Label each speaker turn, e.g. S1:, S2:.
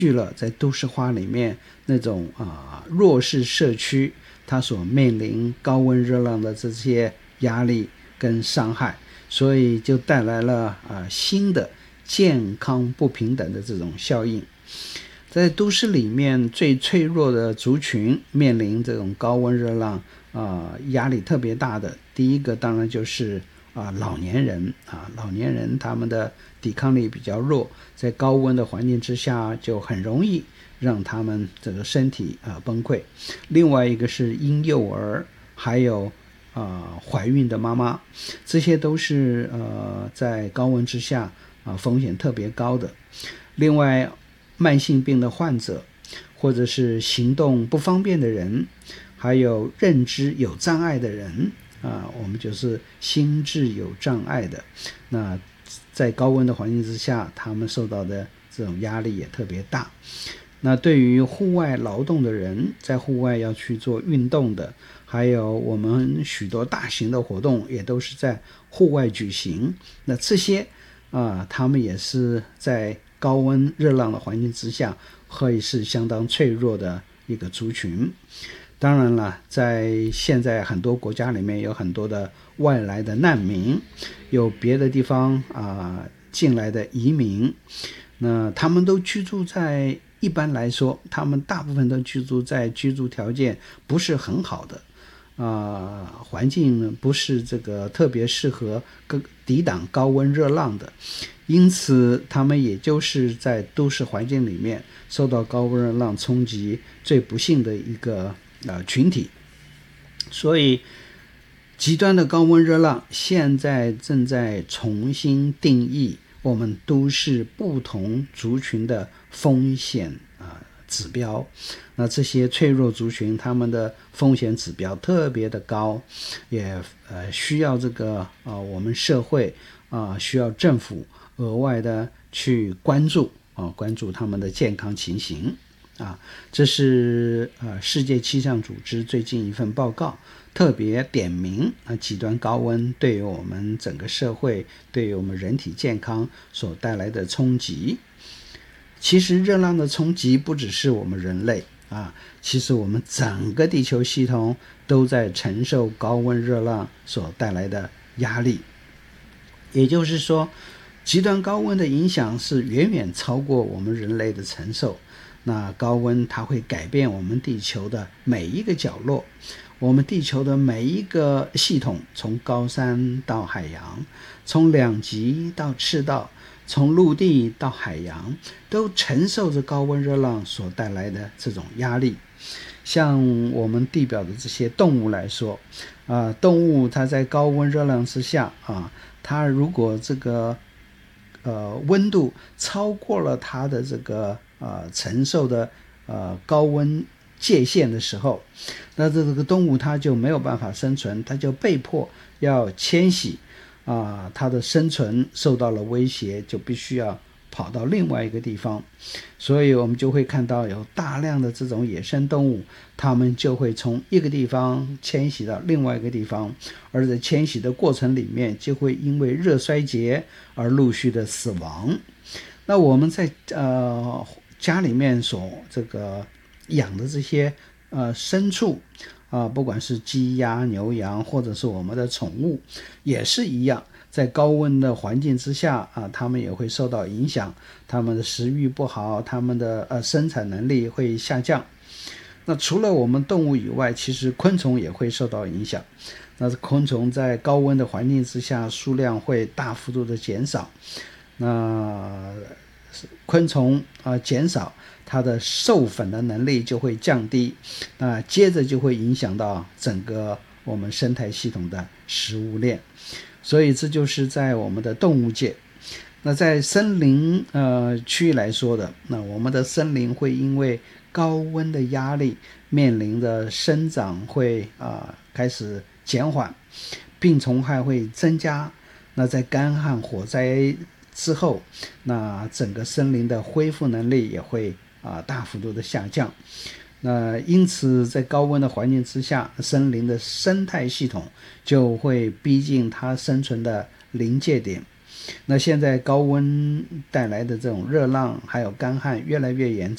S1: 去了在都市化里面那种弱势社区它所面临高温热浪的这些压力跟伤害，所以就带来了新的健康不平等的这种效应。在都市里面最脆弱的族群面临这种高温热浪压力特别大的，第一个当然就是老年人老年人他们的抵抗力比较弱，在高温的环境之下就很容易让他们这个身体崩溃。另外一个是婴幼儿，还有怀孕的妈妈，这些都是在高温之下风险特别高的。另外慢性病的患者，或者是行动不方便的人，还有认知有障碍的人我们就是心智有障碍的，那在高温的环境之下他们受到的这种压力也特别大。那对于户外劳动的人，在户外要去做运动的，还有我们许多大型的活动也都是在户外举行，那这些他们也是在高温热浪的环境之下会是相当脆弱的一个族群。当然了，在现在很多国家里面有很多的外来的难民，有别的地方进来的移民，那他们都居住在，一般来说他们大部分都居住在居住条件不是很好的环境不是这个特别适合抵挡高温热浪的，因此他们也就是在都市环境里面受到高温热浪冲击最不幸的一个群体。所以极端的高温热浪现在正在重新定义我们都市不同族群的风险指标。那这些脆弱族群他们的风险指标特别的高，也需要这个我们社会需要政府额外的去关注他们的健康情形这是世界气象组织最近一份报告特别点名极端高温对于我们整个社会，对于我们人体健康所带来的冲击。其实热浪的冲击不只是我们人类其实我们整个地球系统都在承受高温热浪所带来的压力。也就是说，极端高温的影响是远远超过我们人类的承受。那高温它会改变我们地球的每一个角落，我们地球的每一个系统，从高山到海洋，从两极到赤道，从陆地到海洋，都承受着高温热浪所带来的这种压力。像我们地表的这些动物来说动物它在高温热浪之下它如果这个温度超过了它的这个承受的高温界限的时候，那这个动物它就没有办法生存，它就被迫要迁徙它的生存受到了威胁，就必须要跑到另外一个地方。所以我们就会看到有大量的这种野生动物，它们就会从一个地方迁徙到另外一个地方，而在迁徙的过程里面就会因为热衰竭而陆续的死亡。那我们在家里面所这个养的这些牲畜不管是鸡鸭牛羊或者是我们的宠物也是一样，在高温的环境之下它们也会受到影响，它们的食欲不好，它们的生产能力会下降。那除了我们动物以外，其实昆虫也会受到影响。那昆虫在高温的环境之下数量会大幅度的减少，那昆虫减少，它的授粉的能力就会降低，那接着就会影响到整个我们生态系统的食物链。所以这就是在我们的动物界。那在森林区域来说的，那我们的森林会因为高温的压力面临的生长会开始减缓，病虫害会增加。那在干旱火灾之后，那整个森林的恢复能力也会大幅度的下降。那因此在高温的环境之下，森林的生态系统就会逼近它生存的临界点。那现在高温带来的这种热浪还有干旱越来越严重。